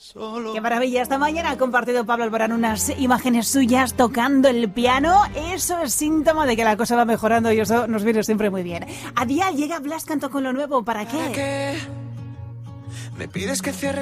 Qué maravilla, esta mañana ha compartido Pablo Alborán unas imágenes suyas tocando el piano. Eso es síntoma de que la cosa va mejorando y eso nos viene siempre muy bien. A día llega Blas Cantó con lo nuevo, ¿para qué? Me pides que cierre